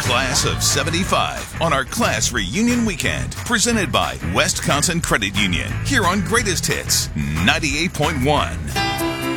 Class of 75 on our class reunion weekend, presented by Wisconsin Credit Union, here on Greatest Hits 98.1.